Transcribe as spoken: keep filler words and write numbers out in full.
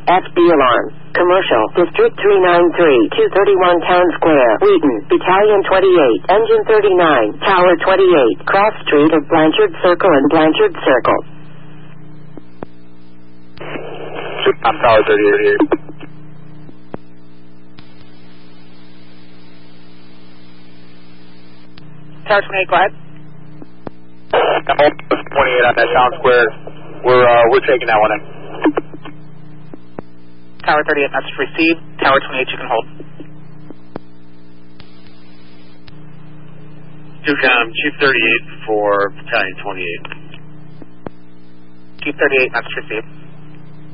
F B alarm. Commercial. District three ninety-three, two thirty-one Town Square. Wheaton. Battalion twenty-eight. Engine thirty-nine. Tower twenty-eight. Cross Street of Blanchard Circle and Blanchard Circle. I'm Tower thirty-eight. Tower twenty-eight, go ahead. twenty-eight on that Town Square. We're, uh, we're taking that one in. Tower thirty-eight, message received. Tower twenty-eight, you can hold. Duke, um, Chief thirty-eight for Battalion twenty-eight. Chief thirty-eight, message received.